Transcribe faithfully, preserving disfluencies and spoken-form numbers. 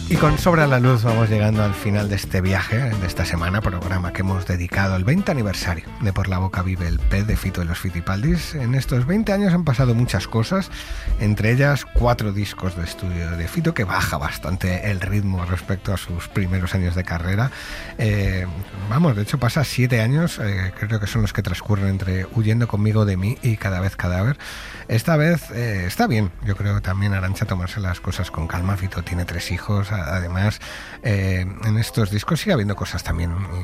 Y con Sobre la Luz vamos llegando al final de este viaje, de esta semana, programa que hemos dedicado al veinte aniversario de Por la Boca Vive el Pez de Fito y los Fitipaldis. En estos veinte años han pasado muchas cosas, entre ellas cuatro discos de estudio de Fito, que baja bastante el ritmo respecto a sus primeros años de carrera. Eh, vamos, de hecho pasa siete años, eh, creo que son los que transcurren entre Huyendo conmigo de mí y Cada vez cadáver. Esta vez eh, está bien, yo creo que también Arantxa tomarse las cosas con calma. Fito tiene tres hijos. Además, eh, en estos discos sigue habiendo cosas también